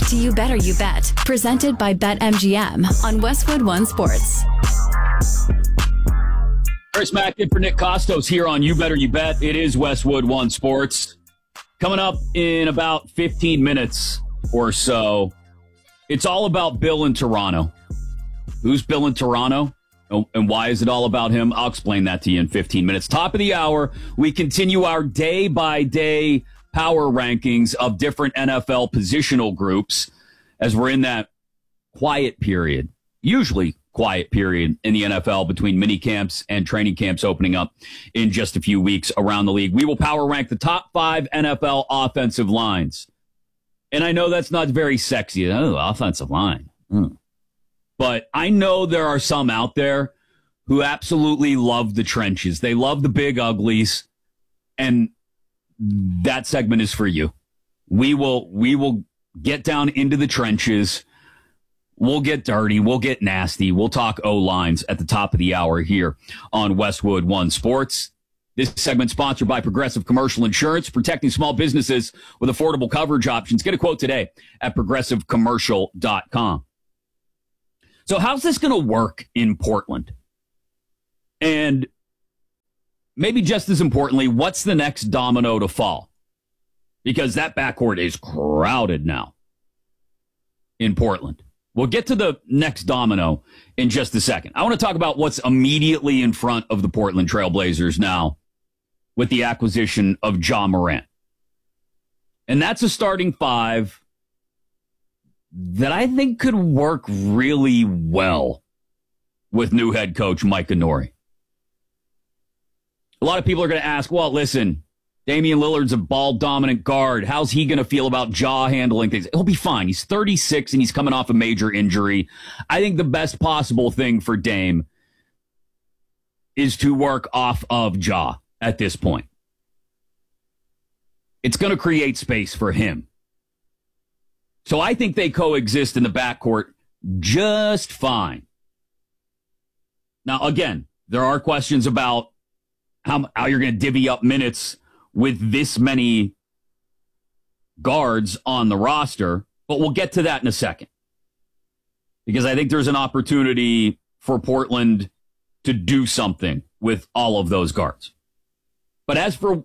to You Better You Bet, presented by BetMGM on Westwood One Sports. Chris Mack in for Nick Costos here on You Better You Bet. It is Westwood One Sports. Coming up in about 15 minutes or so, it's all about Bill in Toronto. Who's Bill in Toronto? And why is it all about him? I'll explain that to you in 15 minutes. Top of the hour, we continue our day-by-day power rankings of different NFL positional groups as we're in that quiet period, usually quiet period in the NFL between mini camps and training camps opening up in just a few weeks around the league. We will power rank the top 5 NFL offensive lines. And I know that's not very sexy. Oh, offensive line. But I know there are some out there who absolutely love the trenches. They love the big uglies, and that segment is for you. We will get down into the trenches. We'll get dirty. We'll get nasty. We'll talk O-lines at the top of the hour here on Westwood One Sports. This segment sponsored by Progressive Commercial Insurance, protecting small businesses with affordable coverage options. Get a quote today at progressivecommercial.com. So how's this going to work in Portland? And maybe just as importantly, what's the next domino to fall? Because that backcourt is crowded now in Portland. We'll get to the next domino in just a second. I want to talk about what's immediately in front of the Portland Trailblazers now with the acquisition of Ja Morant. And that's a starting 5 that I think could work really well with new head coach Mike Nori. A lot of people are going to ask, well, listen, Damian Lillard's a ball-dominant guard. How's he going to feel about Ja handling things? He'll be fine. He's 36 and he's coming off a major injury. I think the best possible thing for Dame is to work off of Ja at this point. It's going to create space for him. So I think they coexist in the backcourt just fine. Now, again, there are questions about how you're going to divvy up minutes with this many guards on the roster, but we'll get to that in a second. Because I think there's an opportunity for Portland to do something with all of those guards. But as for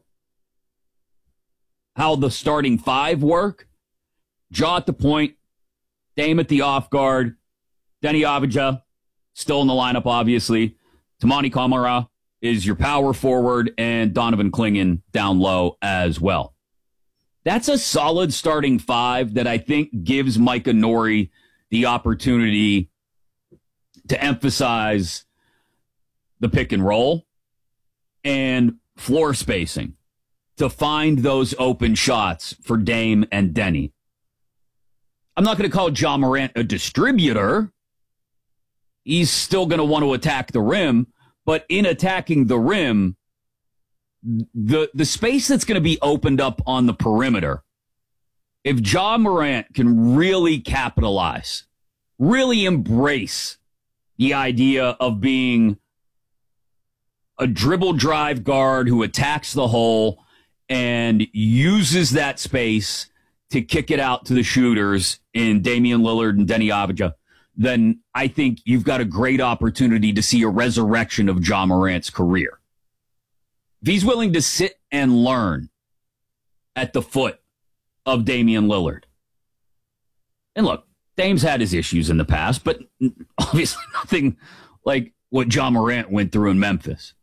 how the starting 5 work, Ja at the point, Dame at the off guard, Denny Avdija still in the lineup, obviously. Toumani Camara is your power forward, and Donovan Clingan down low as well. That's a solid starting 5 that I think gives Micah Nori the opportunity to emphasize the pick and roll and floor spacing to find those open shots for Dame and Denny. I'm not going to call Ja Morant a distributor. He's still going to want to attack the rim, but in attacking the rim, the space that's going to be opened up on the perimeter, if Ja Morant can really capitalize, really embrace the idea of being a dribble drive guard who attacks the hole and uses that space to kick it out to the shooters in Damian Lillard and Denny Avdija, then I think you've got a great opportunity to see a resurrection of Ja Morant's career. If he's willing to sit and learn at the foot of Damian Lillard. And look, Dame's had his issues in the past, but obviously nothing like what Ja Morant went through in Memphis.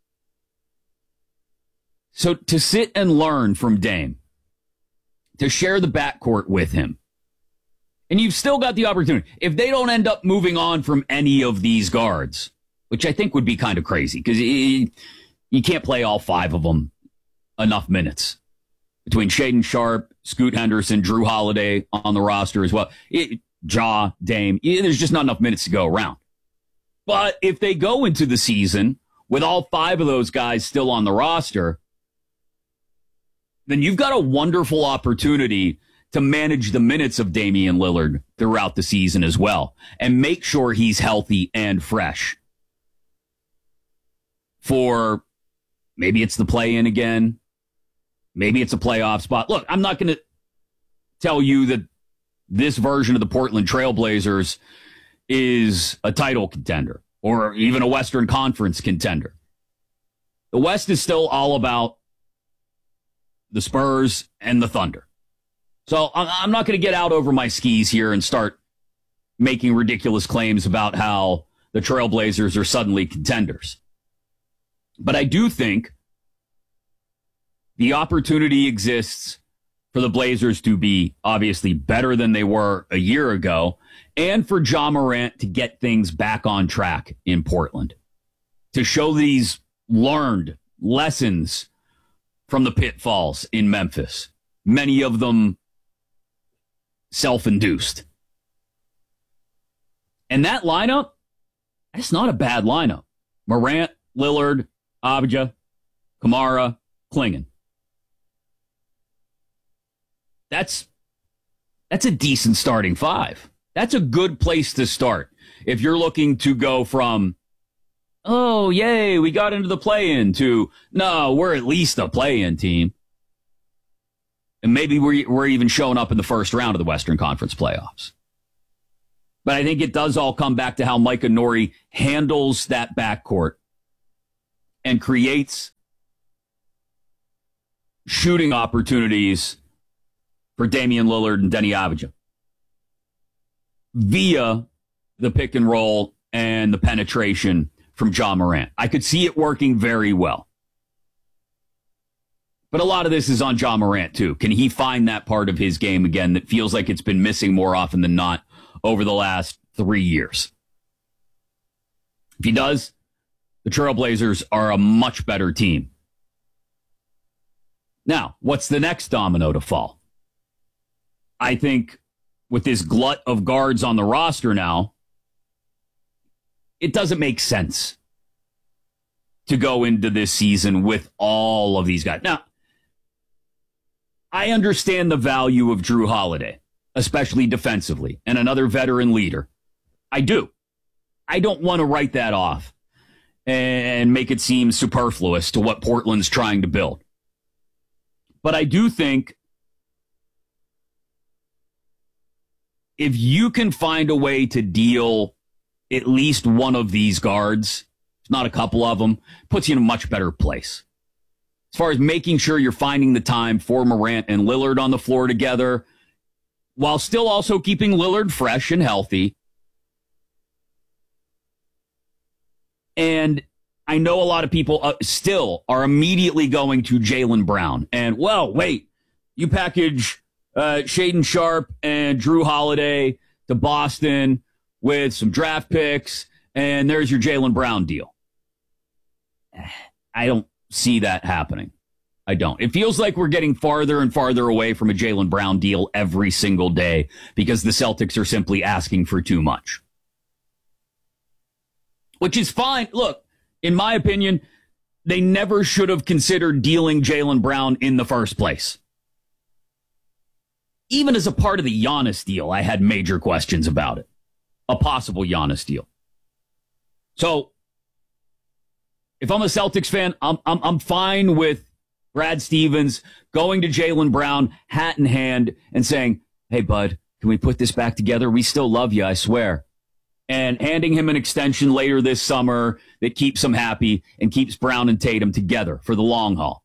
So to sit and learn from Dame, to share the backcourt with him, and you've still got the opportunity. If they don't end up moving on from any of these guards, which I think would be kind of crazy, because you can't play all 5 of them enough minutes. Between Shaedon Sharpe, Scoot Henderson, Drew Holiday on the roster as well. Ja, Dame, there's just not enough minutes to go around. But if they go into the season with all 5 of those guys still on the roster, then you've got a wonderful opportunity to manage the minutes of Damian Lillard throughout the season as well and make sure he's healthy and fresh for maybe it's the play-in again. Maybe it's a playoff spot. Look, I'm not going to tell you that this version of the Portland Trailblazers is a title contender or even a Western Conference contender. The West is still all about the Spurs and the Thunder. So I'm not going to get out over my skis here and start making ridiculous claims about how the Trailblazers are suddenly contenders. But I do think the opportunity exists for the Blazers to be obviously better than they were a year ago, and for Ja Morant to get things back on track in Portland, to show these learned lessons from the pitfalls in Memphis, many of them self-induced. And that lineup, that's not a bad lineup. Morant, Lillard, Abja, Kamara, Klingon. That's a decent starting five. That's a good place to start if you're looking to go from, oh, yay, we got into the play-in, to, no, we're at least a play-in team. And maybe we're even showing up in the first round of the Western Conference playoffs. But I think it does all come back to how Micah Nori handles that backcourt and creates shooting opportunities for Damian Lillard and Denny Avdija via the pick and roll and the penetration from Ja Morant. I could see it working very well. But a lot of this is on Ja Morant, too. Can he find that part of his game again that feels like it's been missing more often than not over the last 3 years? If he does, the Trailblazers are a much better team. Now, what's the next domino to fall? I think with this glut of guards on the roster now, it doesn't make sense to go into this season with all of these guys. Now, I understand the value of Jrue Holiday, especially defensively, and another veteran leader. I do. I don't want to write that off and make it seem superfluous to what Portland's trying to build. But I do think if you can find a way to deal at least one of these guards, if not a couple of them, puts you in a much better place. As far as making sure you're finding the time for Morant and Lillard on the floor together, while still also keeping Lillard fresh and healthy. And I know a lot of people still are immediately going to Jaylen Brown. And, well, wait, you package Shaedon Sharpe and Jrue Holiday to Boston with some draft picks, and there's your Jaylen Brown deal. I don't see that happening. I don't. It feels like we're getting farther and farther away from a Jaylen Brown deal every single day because the Celtics are simply asking for too much. Which is fine. Look, in my opinion, they never should have considered dealing Jaylen Brown in the first place. Even as a part of the Giannis deal, I had major questions about it. A possible Giannis deal. So, if I'm a Celtics fan, I'm fine with Brad Stevens going to Jaylen Brown, hat in hand, and saying, hey, bud, can we put this back together? We still love you, I swear. And handing him an extension later this summer that keeps him happy and keeps Brown and Tatum together for the long haul.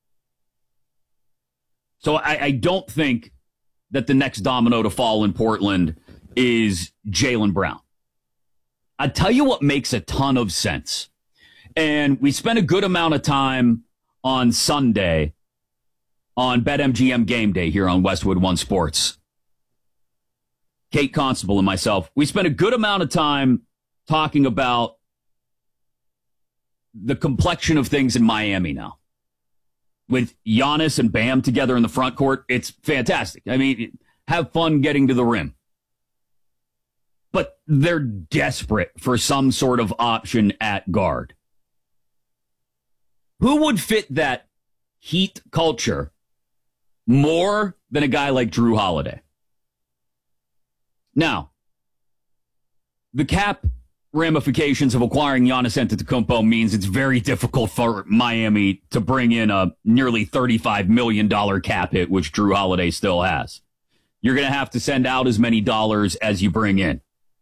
So I don't think that the next domino to fall in Portland is Jaylen Brown. I'll tell you what makes a ton of sense. And we spent a good amount of time on Sunday on BetMGM Game Day here on Westwood One Sports. Kate Constable and myself, we spent a good amount of time talking about the complexion of things in Miami now. With Giannis and Bam together in the front court, it's fantastic. I mean, have fun getting to the rim. But they're desperate for some sort of option at guard. Who would fit that Heat culture more than a guy like Jrue Holiday? Now, the cap ramifications of acquiring Giannis Antetokounmpo means it's very difficult for Miami to bring in a nearly $35 million cap hit, which Jrue Holiday still has. you're going to have to send out as many dollars as you bring in.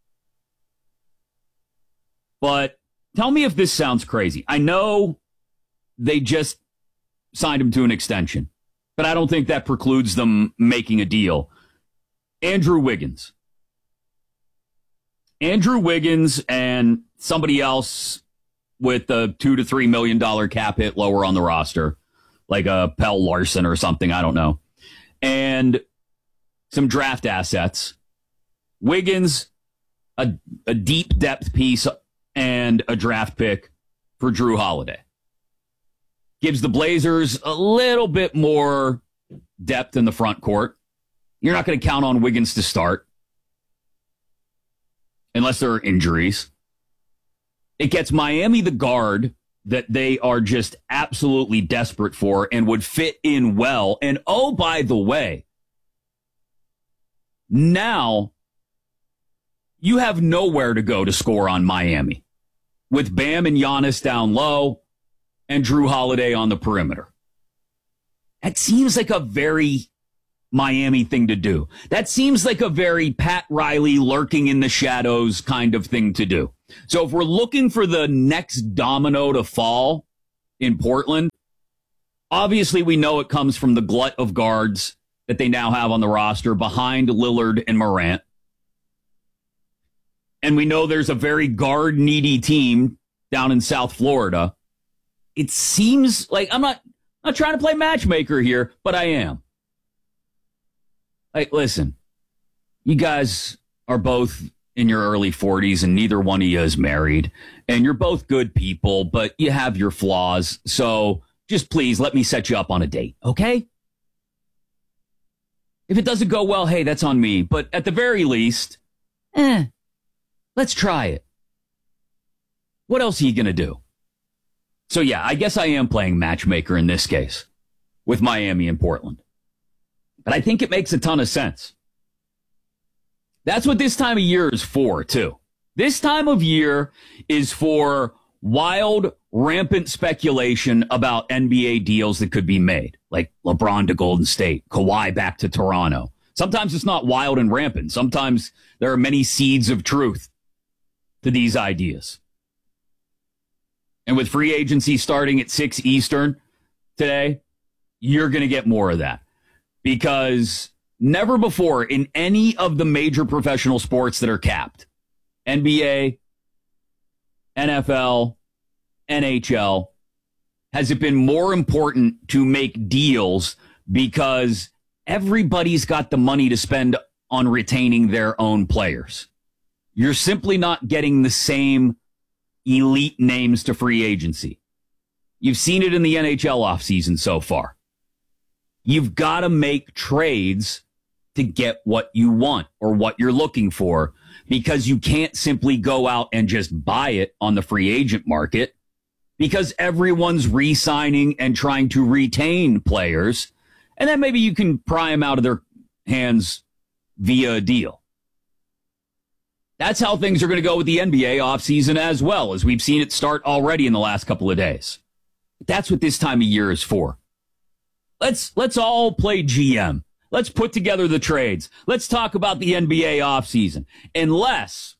But tell me if this sounds crazy. I know they just signed him to an extension, but I don't think that precludes them making a deal. Andrew Wiggins. Andrew Wiggins and somebody else with a $2 to $3 million cap hit lower on the roster, like a Pell Larson or something, I don't know. And some draft assets. Wiggins, a deep depth piece, and a draft pick for Drew Holiday. Gives the Blazers a little bit more depth in the front court. You're not going to count on Wiggins to start unless there are injuries. It gets Miami the guard that they are just absolutely desperate for and would fit in well. And oh, by the way, now you have nowhere to go to score on Miami with Bam and Giannis down low and Drew Holiday on the perimeter. That seems like a very Miami thing to do. That seems like a very Pat Riley lurking in the shadows kind of thing to do. So if we're looking for the next domino to fall in Portland, obviously we know it comes from the glut of guards that they now have on the roster behind Lillard and Morant. And we know there's a very guard-needy team down in South Florida. It seems like I'm not trying to play matchmaker here, but I am. Like, listen, you guys are both in your early 40s and neither one of you is married. And you're both good people, but you have your flaws. So just please let me set you up on a date, okay? If it doesn't go well, hey, that's on me. But at the very least, let's try it. What else are you going to do? So yeah, I guess I am playing matchmaker in this case with Miami and Portland. But I think it makes a ton of sense. That's what this time of year is for, too. This time of year is for wild, rampant speculation about NBA deals that could be made, like LeBron to Golden State, Kawhi back to Toronto. Sometimes it's not wild and rampant. Sometimes there are many seeds of truth to these ideas. And with free agency starting at 6 Eastern today, you're going to get more of that. Because never before in any of the major professional sports that are capped, NBA, NFL, NHL, has it been more important to make deals because everybody's got the money to spend on retaining their own players. You're simply not getting the same elite names to free agency. You've seen it in the NHL offseason so far. You've got to make trades to get what you want or what you're looking for because you can't simply go out and just buy it on the free agent market because everyone's re-signing and trying to retain players. And then maybe you can pry them out of their hands via a deal. That's how things are going to go with the NBA offseason as well, as we've seen it start already in the last couple of days. That's what this time of year is for. Let's all play GM. Let's put together the trades. Let's talk about the NBA offseason. Unless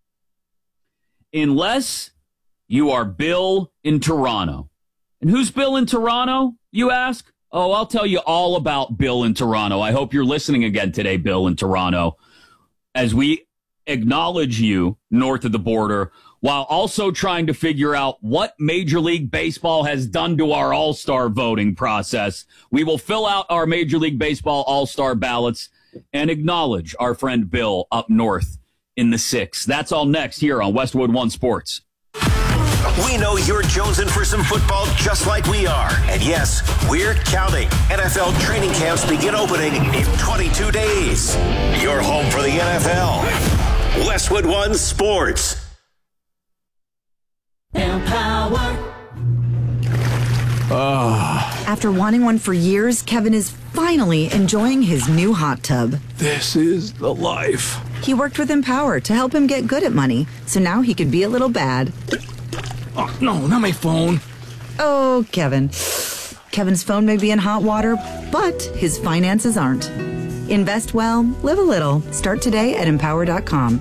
you are Bill in Toronto. And who's Bill in Toronto, you ask? Oh, I'll tell you all about Bill in Toronto. I hope you're listening again today, Bill in Toronto, as we acknowledge you north of the border while also trying to figure out what Major League Baseball has done to our All-Star voting process. We will fill out our Major League Baseball All-Star ballots and acknowledge our friend Bill up north in the 6. That's all next here on Westwood One Sports. We know you're jonesing for some football just like we are. And yes, we're counting. NFL training camps begin opening in 22 days. Your home for the NFL. Westwood One Sports. Empower. After wanting one for years, Kevin is finally enjoying his new hot tub. This is the life. He worked with Empower to help him get good at money, so now he could be a little bad. Oh, no, not my phone. Oh, Kevin. Kevin's phone may be in hot water, but his finances aren't. Invest well, live a little. Start today at empower.com.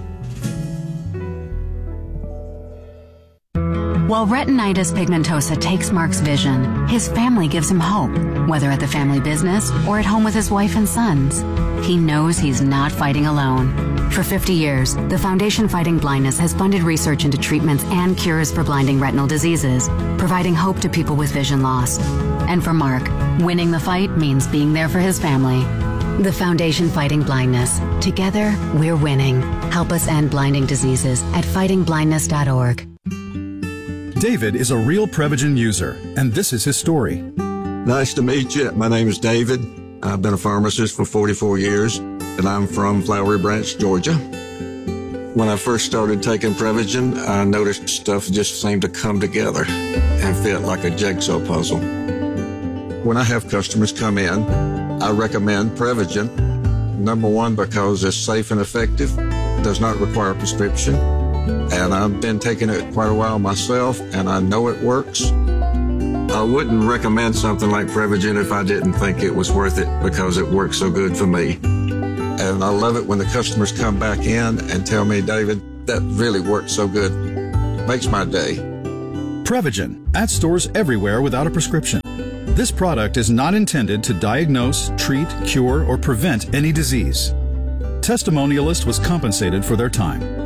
While retinitis pigmentosa takes Mark's vision, his family gives him hope, whether at the family business or at home with his wife and sons. He knows he's not fighting alone. For 50 years, the Foundation Fighting Blindness has funded research into treatments and cures for blinding retinal diseases, providing hope to people with vision loss. And for Mark, winning the fight means being there for his family. The Foundation Fighting Blindness. Together, we're winning. Help us end blinding diseases at fightingblindness.org. David is a real Prevagen user, and this is his story. Nice to meet you. My name is David. I've been a pharmacist for 44 years, and I'm from Flowery Branch, Georgia. When I first started taking Prevagen, I noticed stuff just seemed to come together and fit like a jigsaw puzzle. When I have customers come in, I recommend Prevagen. Number one, because it's safe and effective, does not require a prescription. And I've been taking it quite a while myself, and I know it works. I wouldn't recommend something like Prevagen if I didn't think it was worth it because it works so good for me. And I love it when the customers come back in and tell me, David, that really worked so good. Makes my day. Prevagen, at stores everywhere without a prescription. This product is not intended to diagnose, treat, cure, or prevent any disease. Testimonialist was compensated for their time.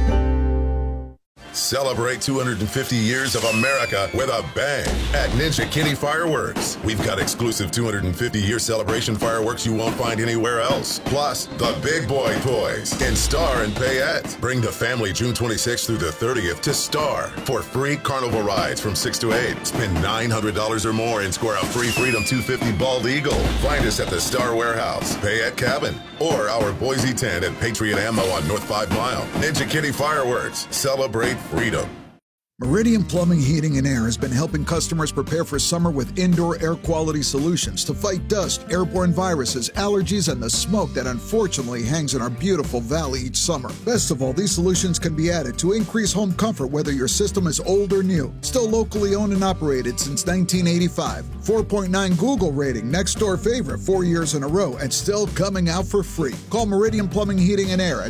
Celebrate 250 years of America with a bang at Ninja Kitty Fireworks. We've got exclusive 250-year celebration fireworks you won't find anywhere else. Plus, the big boy toys in Star and Payette. Bring the family June 26th through the 30th to Star for free carnival rides from 6 to 8. Spend $900 or more and score a free Freedom 250 Bald Eagle. Find us at the Star Warehouse, Payette Cabin, or our Boise tent at Patriot Ammo on North 5 Mile. Ninja Kitty Fireworks. Celebrate freedom. Meridian Plumbing, Heating, and Air has been helping customers prepare for summer with indoor air quality solutions to fight dust, airborne viruses, allergies, and the smoke that unfortunately hangs in our beautiful valley each summer. Best of all, these solutions can be added to increase home comfort whether your system is old or new. Still locally owned and operated since 1985. 4.9 Google rating, next door favorite 4 years in a row, and still coming out for free. Call Meridian Plumbing, Heating, and Air at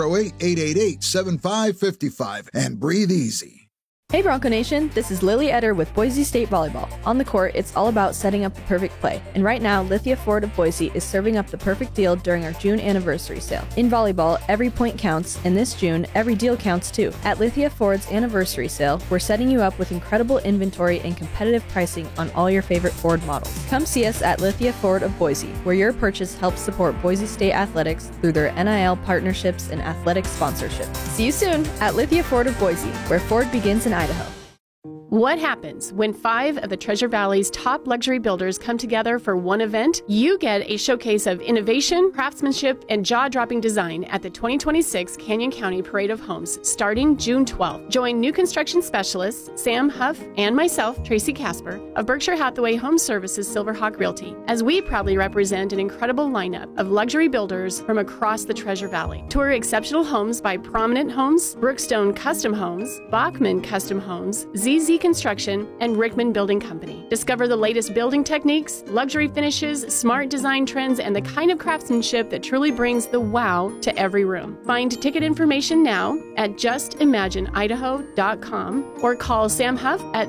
208-888-7555 and breathe easy. Hey Bronco Nation, this is Lily Eder with Boise State Volleyball. On the court, it's all about setting up the perfect play. And right now, Lithia Ford of Boise is serving up the perfect deal during our June anniversary sale. In volleyball, every point counts, and this June, every deal counts too. At Lithia Ford's anniversary sale, we're setting you up with incredible inventory and competitive pricing on all your favorite Ford models. Come see us at Lithia Ford of Boise, where your purchase helps support Boise State athletics through their NIL partnerships and athletic sponsorship. See you soon at Lithia Ford of Boise, where Ford begins in Idaho. What happens when 5 of the Treasure Valley's top luxury builders come together for one event? You get a showcase of innovation, craftsmanship, and jaw-dropping design at the 2026 Canyon County Parade of Homes starting June 12th. Join new construction specialists Sam Huff and myself, Tracy Casper, of Berkshire Hathaway Home Services Silverhawk Realty, as we proudly represent an incredible lineup of luxury builders from across the Treasure Valley. Tour exceptional homes by Prominent Homes, Brookstone Custom Homes, Bachman Custom Homes, ZZ Construction, and Rickman Building Company. Discover the latest building techniques, luxury finishes, smart design trends, and the kind of craftsmanship that truly brings the wow to every room. Find ticket information now at justimagineidaho.com or call Sam Huff at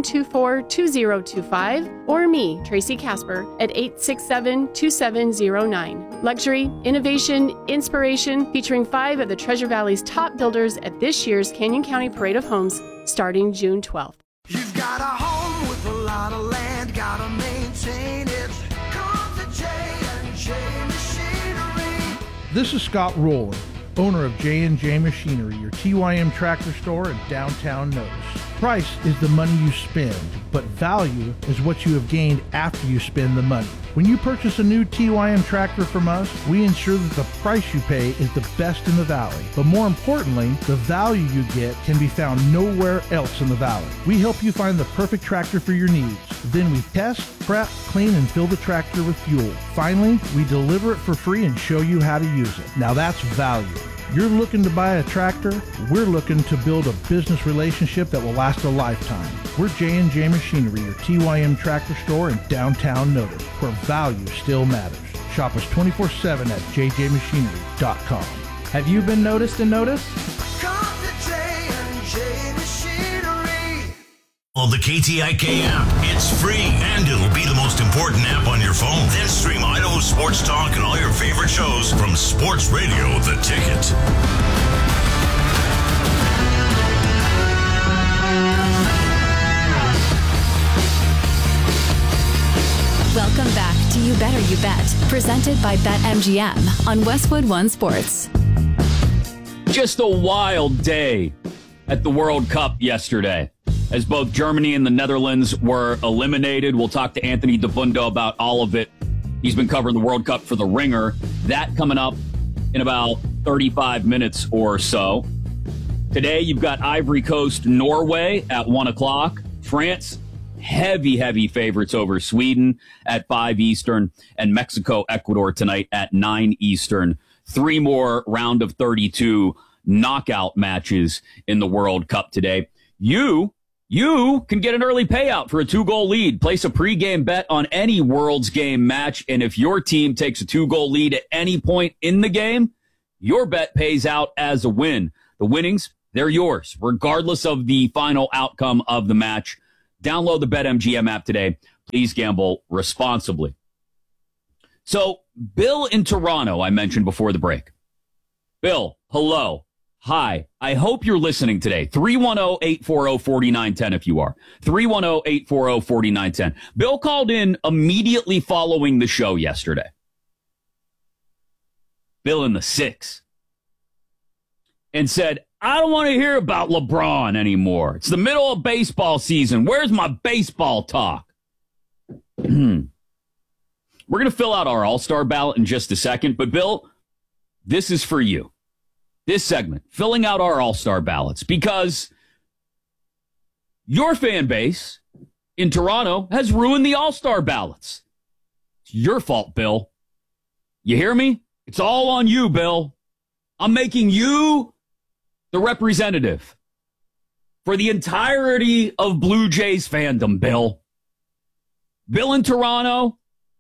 724-2025 or me, Tracy Casper, at 867-2709. Luxury, innovation, inspiration, featuring 5 of the Treasure Valley's top builders at this year's Canyon County Parade of Homes starting June 12th. You've got a home with a lot of land, gotta maintain it. Come to J&J Machinery. This is Scott Rowland, owner of J&J Machinery, your TYM tractor store in downtown Notice. Price is the money you spend, but value is what you have gained after you spend the money. When you purchase a new TYM tractor from us, we ensure that the price you pay is the best in the valley. But more importantly, the value you get can be found nowhere else in the valley. We help you find the perfect tractor for your needs. Then we test, prep, clean, and fill the tractor with fuel. Finally, we deliver it for free and show you how to use it. Now that's value. You're looking to buy a tractor, we're looking to build a business relationship that will last a lifetime. We're J&J Machinery, your TYM tractor store in downtown Notice, where value still matters. Shop us 24/7 at jjmachinery.com. Have you been noticed and noticed? Come to J&J Machinery. Well, the KTIK app. It's free, and it'll be the most important app on your phone. Then stream Idaho Sports Talk and all your favorite shows from Sports Radio The Ticket. Welcome back to You Better You Bet, presented by BetMGM on Westwood One Sports. Just a wild day at the World Cup yesterday, as both Germany and the Netherlands were eliminated. We'll talk to Anthony DeBundo about all of it. He's been covering the World Cup for The Ringer. That coming up in about 35 minutes or so. Today, you've got Ivory Coast, Norway at 1 o'clock. France, heavy favorites over Sweden at 5 Eastern, and Mexico, Ecuador tonight at 9 Eastern. 3 more round of 32 knockout matches in the World Cup today. You can get an early payout for a 2-goal lead. Place a pregame bet on any World's Game match, and if your team takes a 2-goal lead at any point in the game, your bet pays out as a win. The winnings, they're yours, regardless of the final outcome of the match. Download the BetMGM app today. Please gamble responsibly. So, Bill in Toronto, I mentioned before the break. Bill, hello. Hi. I hope you're listening today. 310-840-4910 if you are. 310-840-4910. Bill called in immediately following the show yesterday. Bill in the 6. And said, I don't want to hear about LeBron anymore. It's the middle of baseball season. Where's my baseball talk? We're going to fill out our All-Star ballot in just a second. But, Bill, this is for you. This segment, filling out our All-Star ballots, because your fan base in Toronto has ruined the All-Star ballots. It's your fault, Bill. You hear me? It's all on you, Bill. I'm making you the representative for the entirety of Blue Jays fandom, Bill. Bill in Toronto,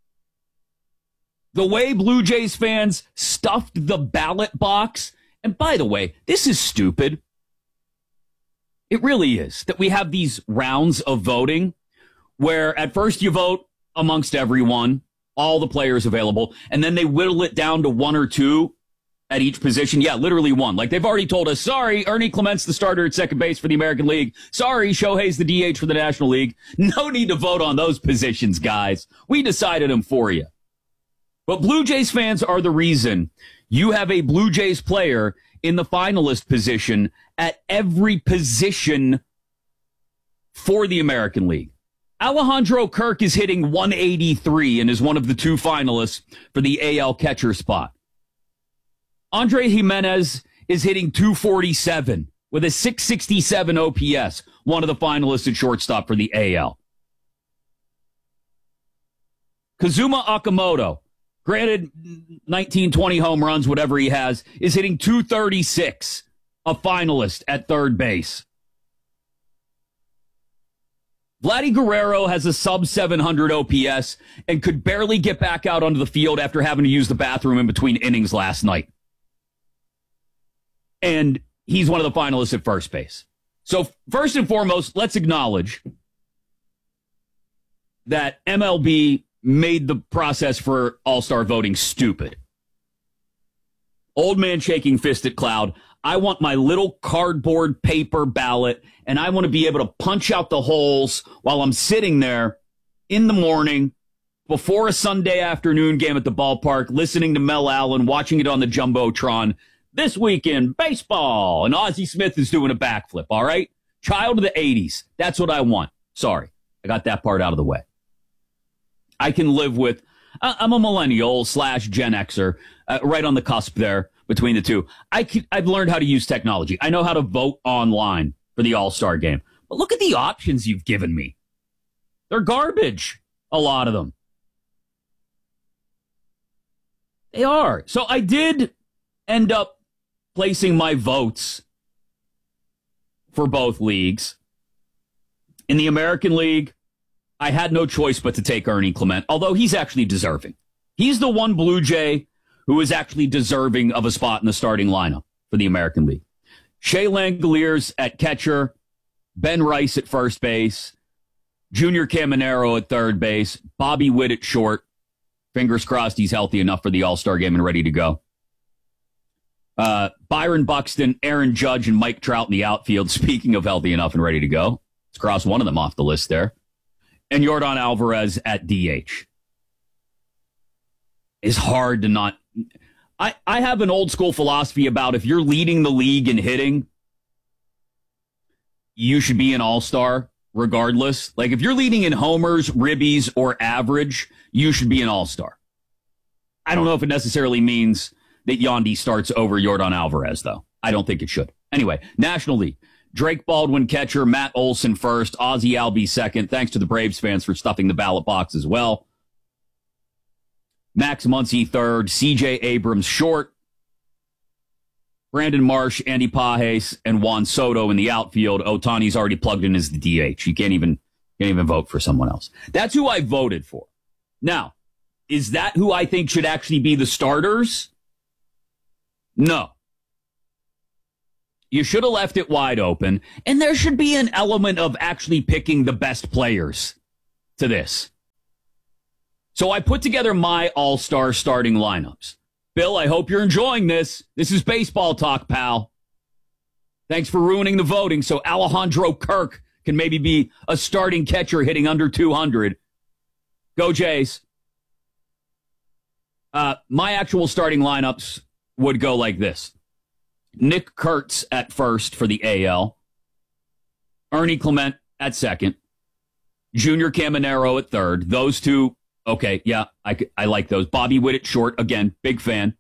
the way Blue Jays fans stuffed the ballot box, and by the way, this is stupid. It really is, that we have these rounds of voting where at first you vote amongst everyone, all the players available, and then they whittle it down to 1 or 2 at each position. Yeah, literally 1. Like they've already told us, sorry, Ernie Clement's the starter at second base for the American League. Sorry, Shohei's the DH for the National League. No need to vote on those positions, guys. We decided them for you. But Blue Jays fans are the reason you have a Blue Jays player in the finalist position at every position for the American League. Alejandro Kirk is hitting 183 and is one of the 2 finalists for the AL catcher spot. Andre Jimenez is hitting 247 with a 667 OPS, one of the finalists at shortstop for the AL. Kazuma Okamoto, granted 19, 20 home runs, whatever he has, is hitting 236, a finalist at third base. Vladdy Guerrero has a sub-700 OPS and could barely get back out onto the field after having to use the bathroom in between innings last night. And he's one of the finalists at first base. So first and foremost, let's acknowledge that MLB made the process for all-star voting stupid. Old man shaking fist at cloud. I want my little cardboard paper ballot, and I want to be able to punch out the holes while I'm sitting there in the morning before a Sunday afternoon game at the ballpark, listening to Mel Allen, watching it on the Jumbotron. This weekend, baseball, and Ozzie Smith is doing a backflip, all right? Child of the 80s. That's what I want. Sorry, I got that part out of the way. I can live with, I'm a millennial / Gen Xer, right on the cusp there between the two. I've learned how to use technology. I know how to vote online for the All-Star game. But look at the options you've given me. They're garbage, a lot of them. They are. So I did end up placing my votes for both leagues. In the American League, I had no choice but to take Ernie Clement, although he's actually deserving. He's the one Blue Jay who is actually deserving of a spot in the starting lineup for the American League. Shea Langoliers at catcher, Ben Rice at first base, Junior Caminero at third base, Bobby Witt at short. Fingers crossed he's healthy enough for the All-Star game and ready to go. Byron Buxton, Aaron Judge, and Mike Trout in the outfield. Speaking of healthy enough and ready to go, let's cross one of them off the list there. And Yordan Alvarez at DH. It's hard to not... I have an old school philosophy about if you're leading the league in hitting, you should be an all-star regardless. Like if you're leading in homers, ribbies, or average, you should be an all-star. I don't know if it necessarily means that Yandy starts over Yordan Alvarez, though. I don't think it should. Anyway, National League. Drake Baldwin catcher, Matt Olson first, Ozzie Albies second. Thanks to the Braves fans for stuffing the ballot box as well. Max Muncy third, C.J. Abrams short, Brandon Marsh, Andy Pages, and Juan Soto in the outfield. Ohtani's already plugged in as the DH. You can't even vote for someone else. That's who I voted for. Now, is that who I think should actually be the starters? No. You should have left it wide open, and there should be an element of actually picking the best players to this. So I put together my all-star starting lineups. Bill, I hope you're enjoying this. This is baseball talk, pal. Thanks for ruining the voting so Alejandro Kirk can maybe be a starting catcher hitting under 200. Go Jays. My actual starting lineups would go like this. Nick Kurtz at first for the AL. Ernie Clement at second. Junior Caminero at third. Those two... Okay, yeah, I like those. Bobby Witt at short, again, big fan.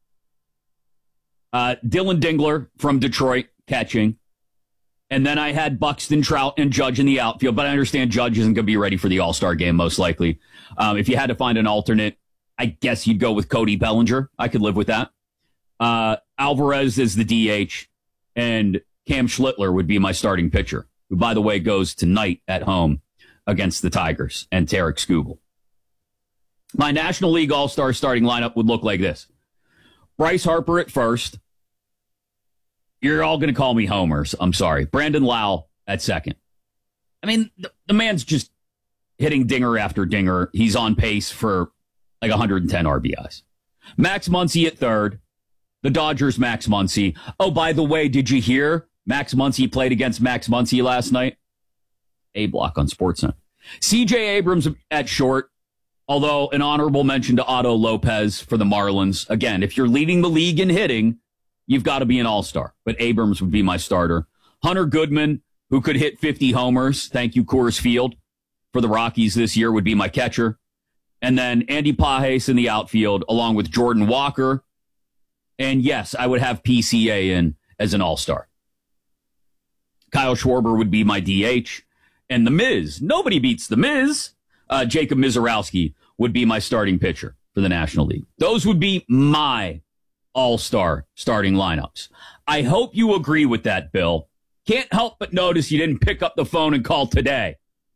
Dylan Dingler from Detroit catching. And then I had Buxton, Trout, and Judge in the outfield, but I understand Judge isn't going to be ready for the All-Star game, most likely. If you had to find an alternate, I guess you'd go with Cody Bellinger. I could live with that. Alvarez is the DH, and Cam Schlittler would be my starting pitcher, who, by the way, goes tonight at home against the Tigers and Tarek Skubal. My National League All-Star starting lineup would look like this. Bryce Harper at first. You're all going to call me homers. I'm sorry. Brandon Lau at second. I mean, the man's just hitting dinger after dinger. He's on pace for like 110 RBIs. Max Muncy at third. The Dodgers' Max Muncy. Oh, by the way, did you hear Max Muncy played against Max Muncy last night? A block on Sportsnet. C.J. Abrams at short. Although an honorable mention to Otto Lopez for the Marlins. Again, if you're leading the league in hitting, you've got to be an all-star. But Abrams would be my starter. Hunter Goodman, who could hit 50 homers, thank you Coors Field, for the Rockies this year, would be my catcher. And then Andy Pages in the outfield, along with Jordan Walker. And yes, I would have PCA in as an all-star. Kyle Schwarber would be my DH. And The Miz, nobody beats The Miz. Jacob Mizorowski would be my starting pitcher for the National League. Those would be my all-star starting lineups. I hope you agree with that, Bill. Can't help but notice you didn't pick up the phone and call today.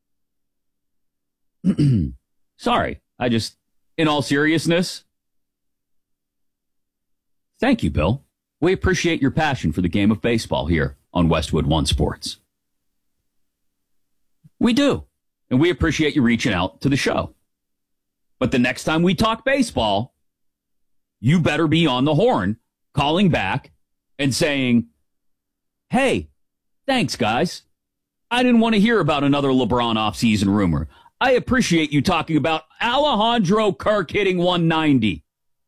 Sorry. In all seriousness, thank you, Bill. We appreciate your passion for the game of baseball here on Westwood One Sports. We do. And we appreciate you reaching out to the show. But the next time we talk baseball, you better be on the horn, calling back and saying, hey, thanks, guys. I didn't want to hear about another LeBron offseason rumor. I appreciate you talking about Alejandro Kirk hitting 190.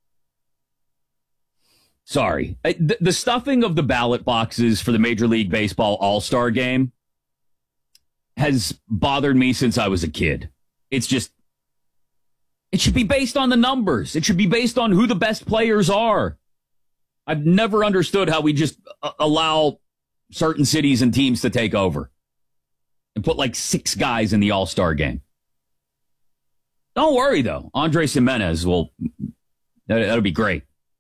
Sorry. The stuffing of the ballot boxes for the Major League Baseball All-Star Game has bothered me since I was a kid. It's just, it should be based on the numbers. It should be based on who the best players are. I've never understood how we just allow certain cities and teams to take over and put like 6 guys in the All-Star game. Don't worry, though. Andres Gimenez that'll be great.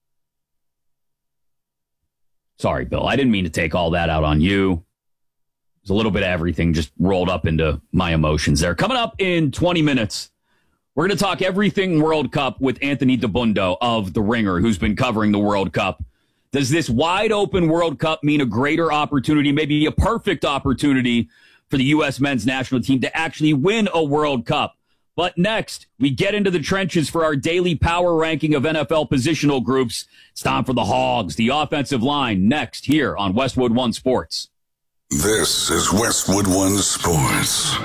Sorry, Bill. I didn't mean to take all that out on you. There's a little bit of everything just rolled up into my emotions there. Coming up in 20 minutes, We're going to talk everything World Cup with Anthony Dabbundo of The Ringer, who's been covering the World Cup. Does this wide open World Cup mean a greater opportunity, maybe a perfect opportunity for the U.S. men's national team to actually win a World Cup? But next, we get into the trenches for our daily power ranking of NFL positional groups. It's time for the Hogs, the offensive line, next here on Westwood One Sports. This is Westwood One Sports.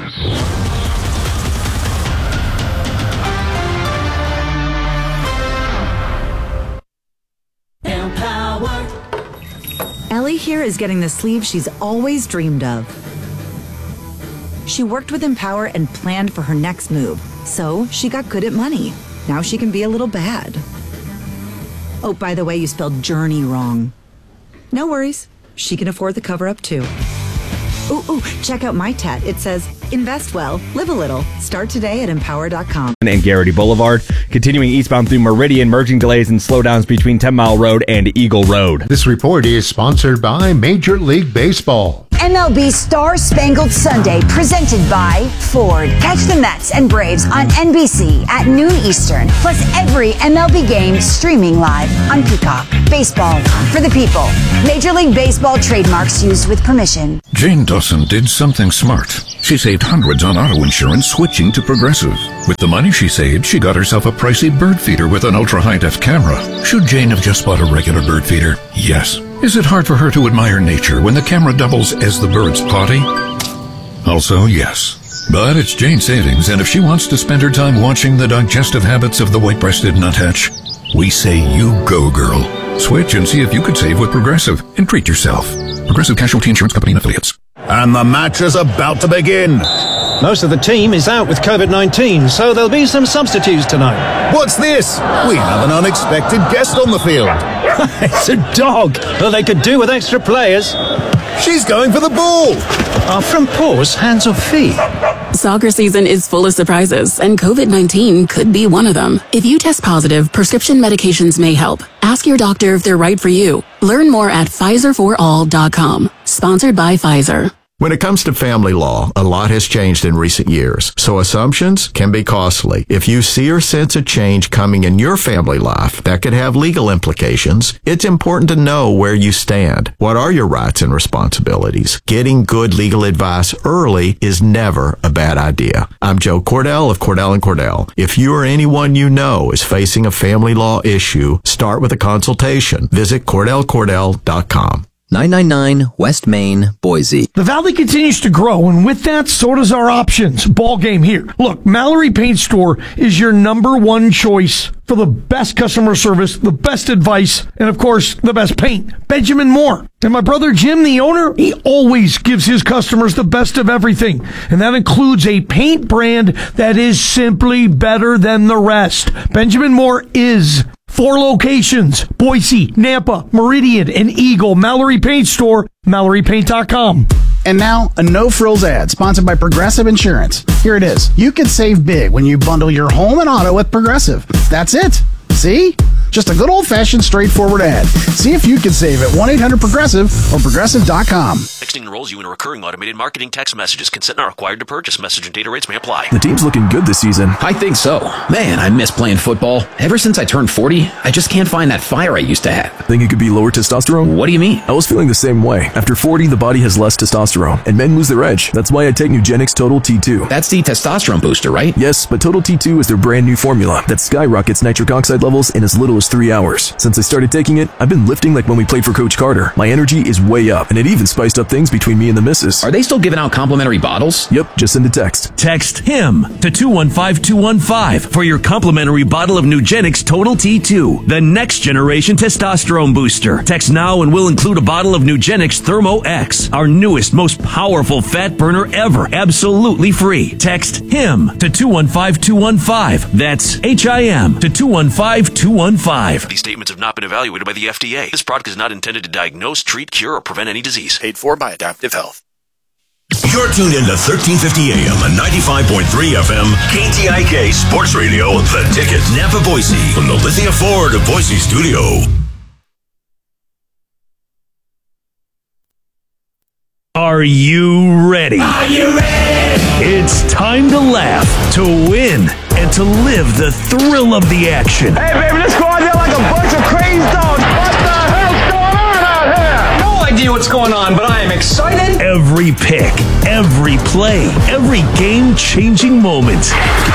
Empower. Ellie here is getting the sleeve she's always dreamed of. She worked with Empower and planned for her next move, so she got good at money. Now she can be a little bad. Oh, by the way, you spelled journey wrong. No worries. She can afford the cover-up, too. Ooh, check out my tat. It says, invest well, live a little. Start today at empower.com. And Garrity Boulevard, continuing eastbound through Meridian, merging delays and slowdowns between 10 Mile Road and Eagle Road. This report is sponsored by Major League Baseball. MLB Star Spangled Sunday, presented by Ford. Catch the Mets and Braves on NBC at noon Eastern. Plus every MLB game streaming live on Peacock. Baseball for the people. Major League Baseball trademarks used with permission. Jane Dawson did something smart. She saved hundreds on auto insurance switching to Progressive. With the money she saved, she got herself a pricey bird feeder with an ultra-high-def camera. Should Jane have just bought a regular bird feeder? Yes. Is it hard for her to admire nature when the camera doubles as the bird's potty? Also, yes. But it's Jane's savings, and if she wants to spend her time watching the digestive habits of the white-breasted nuthatch, we say you go, girl. Switch and see if you could save with Progressive and treat yourself. Progressive Casualty Insurance Company and Affiliates. And the match is about to begin. Most of the team is out with COVID-19, so there'll be some substitutes tonight. What's this? We have an unexpected guest on the field. It's a dog. Well, they could do with extra players. She's going for the ball. Are from paws, hands or feet? Soccer season is full of surprises, and COVID-19 could be one of them. If you test positive, prescription medications may help. Ask your doctor if they're right for you. Learn more at PfizerForAll.com. Sponsored by Pfizer. When it comes to family law, a lot has changed in recent years, so assumptions can be costly. If you see or sense a change coming in your family life that could have legal implications, it's important to know where you stand. What are your rights and responsibilities? Getting good legal advice early is never a bad idea. I'm Joe Cordell of Cordell & Cordell. If you or anyone you know is facing a family law issue, start with a consultation. Visit CordellCordell.com. 999 West Main, Boise. The Valley continues to grow, and with that, so does our options. Ball game here. Look, Mallory Paint Store is your number one choice for the best customer service, the best advice, and of course, the best paint. Benjamin Moore. And my brother Jim, the owner, he always gives his customers the best of everything. And that includes a paint brand that is simply better than the rest. Benjamin Moore is 4 locations: Boise, Nampa, Meridian, and Eagle. Mallory Paint Store, MalloryPaint.com. And now, a no-frills ad sponsored by Progressive Insurance. Here it is. You can save big when you bundle your home and auto with Progressive. That's it. See? Just a good old-fashioned, straightforward ad. See if you can save at 1-800-PROGRESSIVE or Progressive.com. Texting enrolls you in a recurring automated marketing text messages. Consent not required to purchase. Message and data rates may apply. The team's looking good this season. I think so. Man, I miss playing football. Ever since I turned 40, I just can't find that fire I used to have. Think it could be lower testosterone? What do you mean? I was feeling the same way. After 40, the body has less testosterone, and men lose their edge. That's why I take Nugenix Total T2. That's the testosterone booster, right? Yes, but Total T2 is their brand new formula that skyrockets nitric oxide levels in as little as 3 hours. Since I started taking it, I've been lifting like when we played for Coach Carter. My energy is way up, and it even spiced up things between me and the missus. Are they still giving out complimentary bottles? Yep, just send a text. Text HIM to 215215 for your complimentary bottle of Nugenix Total T2, the next generation testosterone booster. Text now and we'll include a bottle of Nugenix Thermo X, our newest, most powerful fat burner ever, absolutely free. Text HIM to 215215. That's HIM to 215215. These statements have not been evaluated by the FDA. This product is not intended to diagnose, treat, cure, or prevent any disease. Paid for by Adaptive Health. You're tuned in to 1350 AM and 95.3 FM, KTIK Sports Radio, The Ticket, Nampa, Boise, from the Lithia Ford of Boise studio. Are you ready? Are you ready? It's time to laugh, to win, and to live the thrill of the action. Hey, baby, let's go out there like a bunch of crazy dogs. What the hell's going on out here? No idea what's going on, but I am excited. Every pick, every play, every game-changing moment.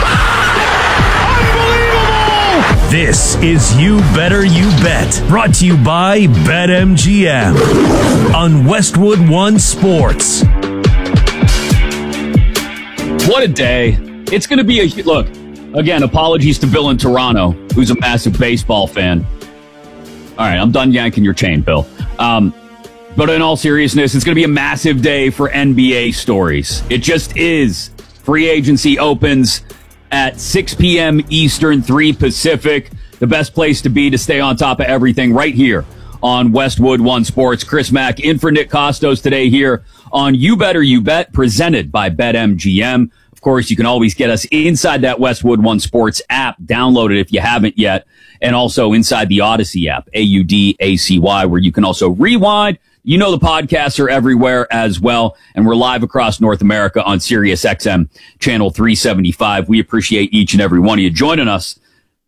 This is You Better You Bet, brought to you by BetMGM on Westwood One Sports. What a day. It's going to be look, again, apologies to Bill in Toronto, who's a massive baseball fan. All right, I'm done yanking your chain, Bill. But in all seriousness, it's going to be a massive day for NBA stories. It just is. Free agency opens at 6 p.m. Eastern, 3 Pacific. The best place to be to stay on top of everything right here on Westwood One Sports. Chris Mack in for Nick Costos today here on You Better You Bet, presented by BetMGM. Of course, you can always get us inside that Westwood One Sports app. Download it if you haven't yet. And also inside the Odyssey app, AUDACY, where you can also rewind. You know the podcasts are everywhere as well, and we're live across North America on Sirius XM channel 375. We appreciate each and every one of you joining us.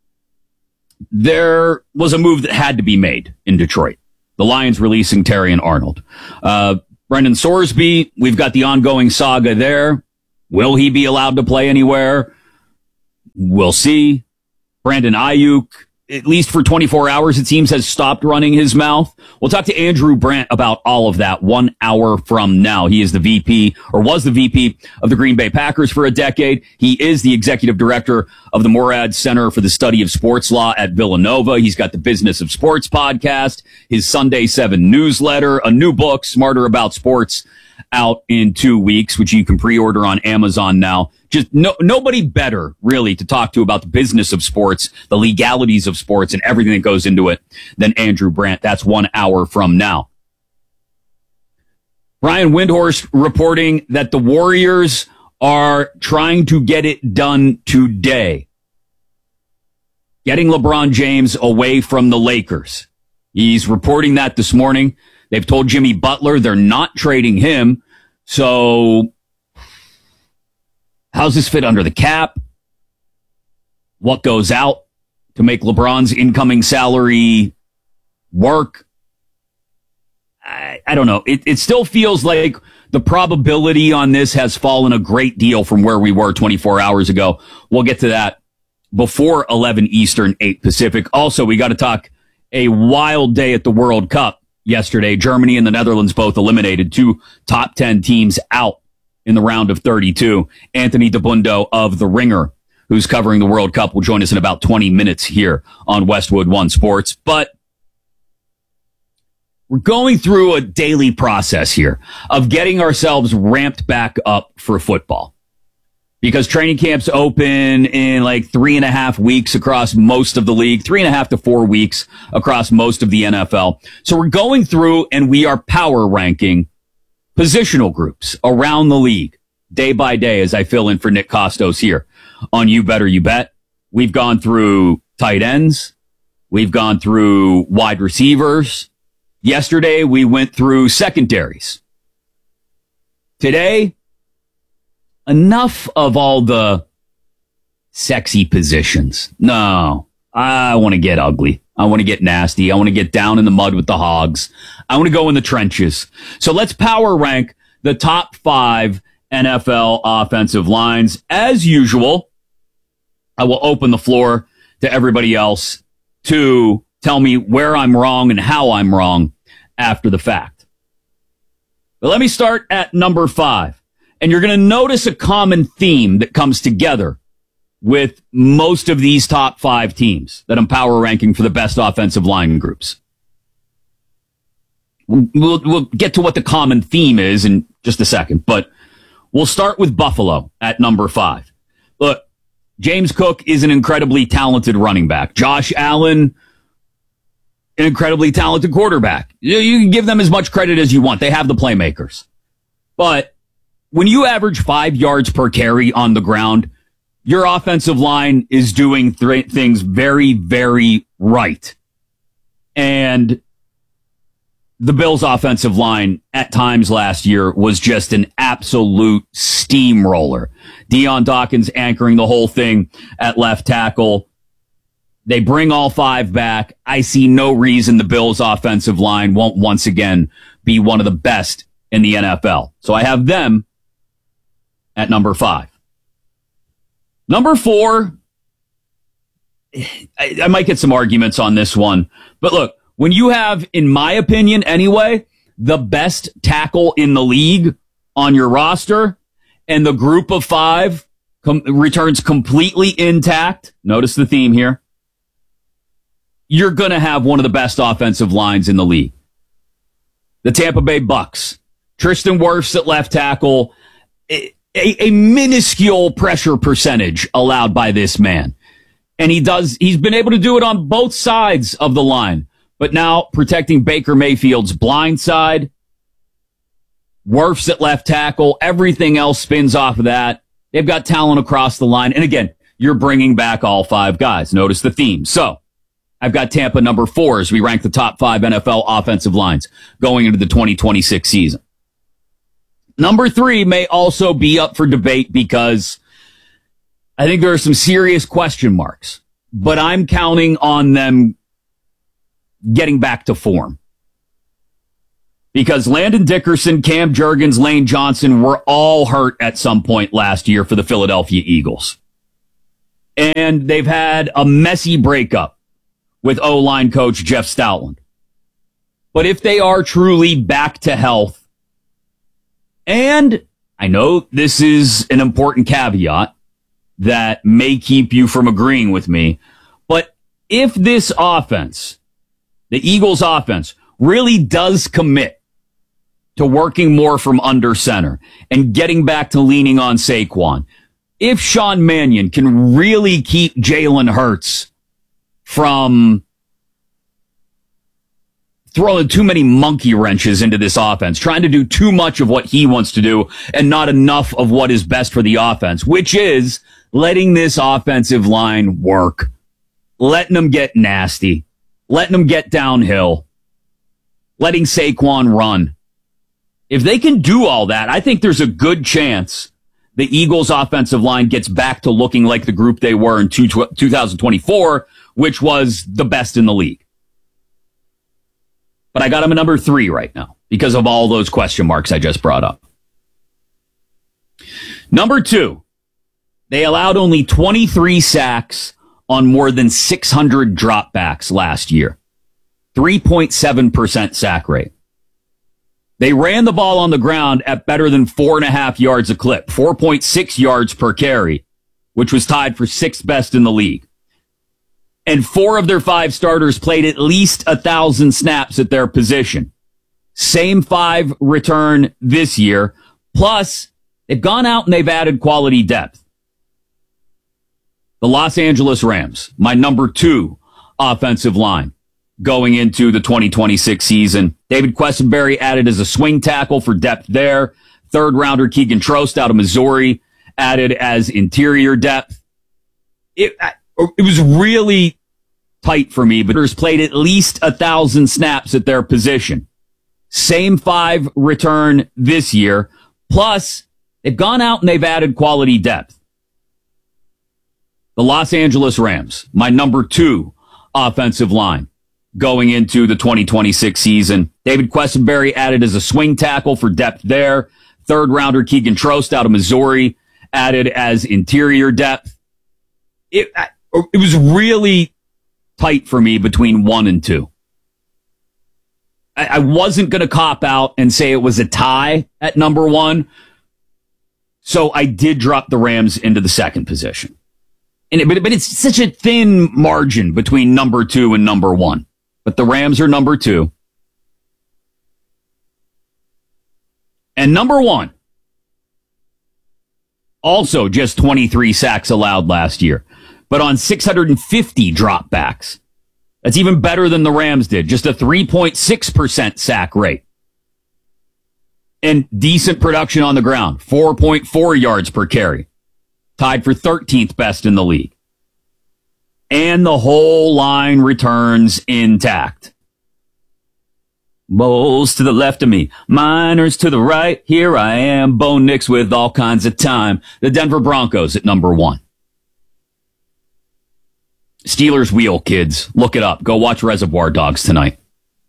There was a move that had to be made in Detroit. The Lions releasing Terrion Arnold. Brendan Sorsby, we've got the ongoing saga there. Will he be allowed to play anywhere? We'll see. Brandon Ayuk, at least for 24 hours, it seems, has stopped running his mouth. We'll talk to Andrew Brandt about all of that 1 hour from now. He is the VP, or was the VP of the Green Bay Packers for a decade. He is the executive director of the Morad Center for the Study of Sports Law at Villanova. He's got the Business of Sports podcast, his Sunday 7 newsletter, a new book, Smarter About Sports, out in 2 weeks, which you can pre-order on Amazon now. Just nobody better, really, to talk to about the business of sports, the legalities of sports, and everything that goes into it than Andrew Brandt. That's 1 hour from now. Brian Windhorst reporting that the Warriors are trying to get it done today, getting LeBron James away from the Lakers. He's reporting that this morning. They've told Jimmy Butler they're not trading him. So how's this fit under the cap? What goes out to make LeBron's incoming salary work? I don't know. It still feels like the probability on this has fallen a great deal from where we were 24 hours ago. We'll get to that before 11 Eastern, 8 Pacific. Also, we got to talk a wild day at the World Cup. Yesterday, Germany and the Netherlands both eliminated 2 top 10 teams out in the round of 32. Anthony DeBundo of The Ringer, who's covering the World Cup, will join us in about 20 minutes here on Westwood One Sports. But we're going through a daily process here of getting ourselves ramped back up for football. Because training camps open in like 3.5 weeks across most of the league, 3.5 to 4 weeks across most of the NFL. So we're going through and we are power ranking positional groups around the league day by day as I fill in for Nick Costos here on You Better You Bet. We've gone through tight ends. We've gone through wide receivers. Yesterday, we went through secondaries. Today, enough of all the sexy positions. No, I want to get ugly. I want to get nasty. I want to get down in the mud with the hogs. I want to go in the trenches. So let's power rank the top 5 NFL offensive lines. As usual, I will open the floor to everybody else to tell me where I'm wrong and how I'm wrong after the fact. But let me start at number 5. And you're going to notice a common theme that comes together with most of these top 5 teams that I'm power ranking for the best offensive line groups. We'll get to what the common theme is in just a second, but we'll start with Buffalo at number 5. Look, James Cook is an incredibly talented running back. Josh Allen, an incredibly talented quarterback. You can give them as much credit as you want. They have the playmakers. But when you average 5 yards per carry on the ground, your offensive line is doing things very, very right. And the Bills' offensive line at times last year was just an absolute steamroller. Deion Dawkins anchoring the whole thing at left tackle. They bring all 5 back. I see no reason the Bills' offensive line won't once again be one of the best in the NFL. So I have them at number 5. Number 4, I might get some arguments on this one, but look, when you have, in my opinion anyway, the best tackle in the league on your roster and the group of 5 returns completely intact, notice the theme here, you're going to have one of the best offensive lines in the league. The Tampa Bay Bucks. Tristan Wirfs at left tackle, a minuscule pressure percentage allowed by this man. And he's been able to do it on both sides of the line. But now protecting Baker Mayfield's blind side, Wirfs at left tackle, everything else spins off of that. They've got talent across the line. And again, you're bringing back all 5 guys. Notice the theme. So I've got Tampa number 4 as we rank the top 5 NFL offensive lines going into the 2026 season. Number 3 may also be up for debate because I think there are some serious question marks, but I'm counting on them getting back to form. Because Landon Dickerson, Cam Jurgens, Lane Johnson were all hurt at some point last year for the Philadelphia Eagles. And they've had a messy breakup with O-line coach Jeff Stoutland. But if they are truly back to health, and I know this is an important caveat that may keep you from agreeing with me, but if this offense, the Eagles offense, really does commit to working more from under center and getting back to leaning on Saquon, if Sean Mannion can really keep Jalen Hurts from throwing too many monkey wrenches into this offense, trying to do too much of what he wants to do and not enough of what is best for the offense, which is letting this offensive line work, letting them get nasty, letting them get downhill, letting Saquon run. If they can do all that, I think there's a good chance the Eagles offensive line gets back to looking like the group they were in 2024, which was the best in the league. But I got them at number 3 right now because of all those question marks I just brought up. Number 2, they allowed only 23 sacks on more than 600 dropbacks last year. 3.7% sack rate. They ran the ball on the ground at better than 4.5 yards a clip, 4.6 yards per carry, which was tied for 6th best in the league. And 4 of their 5 starters played at least 1,000 snaps at their position. Same 5 return this year. Plus, they've gone out and they've added quality depth. The Los Angeles Rams, my number 2 offensive line going into the 2026 season. David Quessenberry added as a swing tackle for depth there. 3rd rounder Keegan Trost out of Missouri added as interior depth. It was really tight for me, but there's played at least 1,000 snaps at their position. Same 5 return this year. Plus, they've gone out and they've added quality depth. The Los Angeles Rams, my number 2 offensive line going into the 2026 season. David Quessenberry added as a swing tackle for depth there. 3rd rounder Keegan Trost out of Missouri added as interior depth. It was really tight for me between 1 and 2. I wasn't going to cop out and say it was a tie at number 1. So I did drop the Rams into the 2nd position. But it's such a thin margin between number 2 and number 1. But the Rams are number 2. And number 1, also just 23 sacks allowed last year, but on 650 dropbacks. That's even better than the Rams did. Just a 3.6% sack rate. And decent production on the ground. 4.4 yards per carry. Tied for 13th best in the league. And the whole line returns intact. Bowls to the left of me, Miners to the right. Here I am, Bo Nix with all kinds of time. The Denver Broncos at number 1. Steelers wheel, kids. Look it up. Go watch Reservoir Dogs tonight.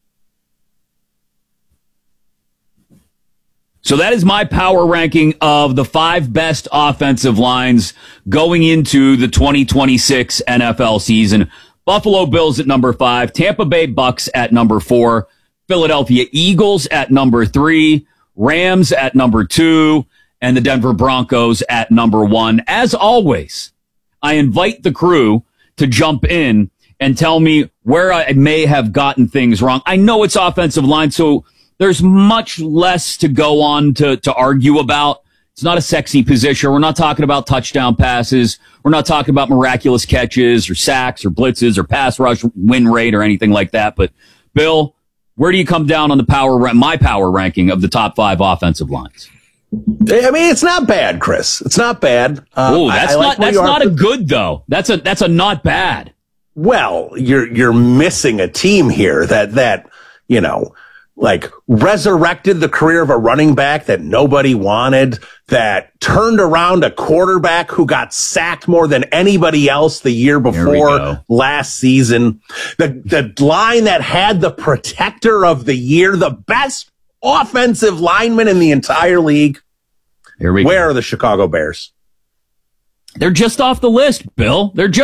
So that is my power ranking of the 5 best offensive lines going into the 2026 NFL season. Buffalo Bills at number 5, Tampa Bay Bucks at number 4, Philadelphia Eagles at number 3, Rams at number 2, and the Denver Broncos at number 1. As always, I invite the crew to jump in and tell me where I may have gotten things wrong. I know it's offensive line, so there's much less to go on to argue about. It's not a sexy position. We're not talking about touchdown passes. We're not talking about miraculous catches or sacks or blitzes or pass rush win rate or anything like that. But, Bill, where do you come down on my power ranking of the top 5 offensive lines? I mean, it's not bad, Chris. It's not bad. That's not a good though. That's a not bad. Well, you're missing a team here that like resurrected the career of a running back that nobody wanted, that turned around a quarterback who got sacked more than anybody else the year before last season. The line that had the protector of the year, the best offensive lineman in the entire league. Here we Where are the Chicago Bears? They're just off the list, Bill. They're just